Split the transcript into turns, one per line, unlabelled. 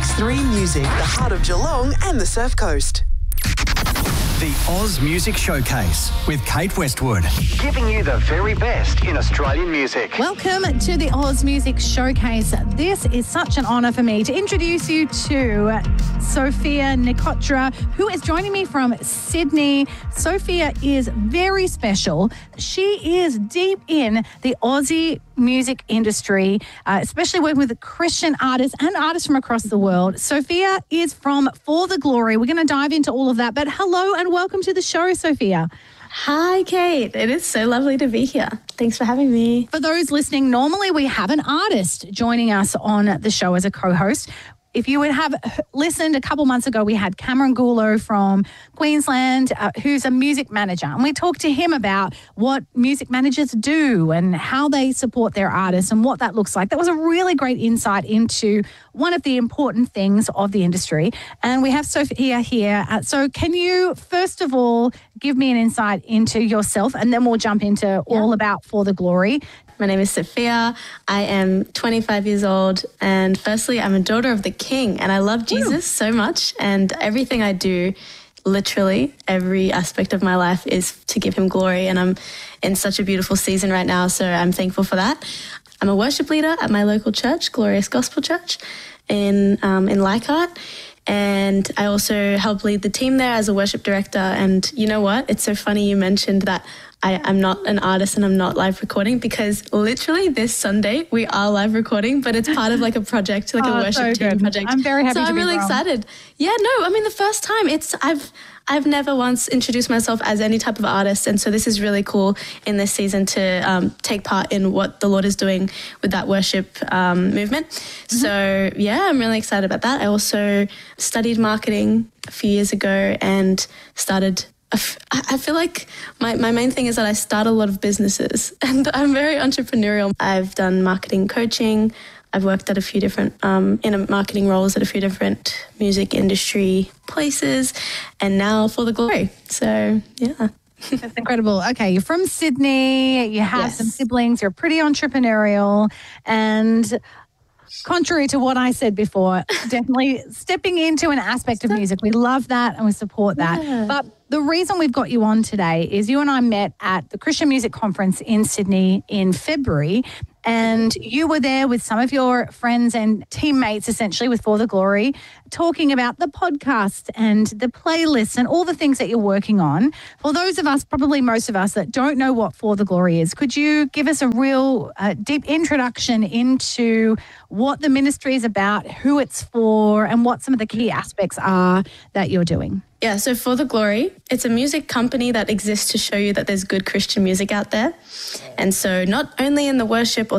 96.3 Music, the heart of Geelong and the Surf Coast.
The Oz Music Showcase with Kate Westwood.
Giving you the very best in Australian music.
Welcome to the Oz Music Showcase. This is such an honour for me to introduce you to Sophia Nikotra, who is joining me from Sydney. Sophia is very special. She is deep in the Aussie music industry, especially working with Christian artists and artists from across the world. Sophia is from For the Glory. We're going to dive into all of that, but hello and welcome to the show, Sophia.
Hi, Kate. It is so lovely to be here. Thanks for having me.
For those listening, normally we have an artist joining us on the show as a co-host. If you would have listened a couple months ago, we had Cameron Gulo from Queensland, who's a music manager. And we talked to him about what music managers do and how they support their artists and what that looks like. That was a really great insight into one of the important things of the industry. And we have Sophia here. So can you, first of all, give me an insight into yourself, and then we'll jump into all about For the Glory.
My name is Sophia. I am 25 years old, and firstly, I'm a daughter of the King, and I love Jesus so much, and everything I do, literally every aspect of my life, is to give him glory, and I'm in such a beautiful season right now, so I'm thankful for that. I'm a worship leader at my local church, Glorious Gospel Church in Leichhardt, and I also help lead the team there as a worship director. And you know what? It's so funny you mentioned that I'm not an artist and I'm not live recording, because literally this Sunday we are live recording, but it's part of like a project, like a worship team project.
I'm very happy
so
to
I'm
be
really
wrong.
excited. Yeah, no, I mean the first time I've never once introduced myself as any type of artist, and so this is really cool in this season to take part in what the Lord is doing with that worship movement. Mm-hmm. So yeah, I'm really excited about that. I also studied marketing a few years ago and started. I feel like my main thing is that I start a lot of businesses, and I'm very entrepreneurial. I've done marketing coaching. I've worked at a few different, in marketing roles at a few different music industry places, and now For the Glory. So, yeah.
That's incredible. Okay, you're from Sydney. You have some siblings. You're pretty entrepreneurial, and contrary to what I said before, definitely stepping into an aspect of music. We love that and we support that.
Yeah.
But the reason we've got you on today is you and I met at the Christian Music Conference in Sydney in February, and you were there with some of your friends and teammates, essentially, with For the Glory, talking about the podcast and the playlists and all the things that you're working on. For those of us, probably most of us, that don't know what For the Glory is, could you give us a real deep introduction into what the ministry is about, who it's for, and what some of the key aspects are that you're doing?
Yeah, so For the Glory, it's a music company that exists to show you that there's good Christian music out there. And so not only in the worship or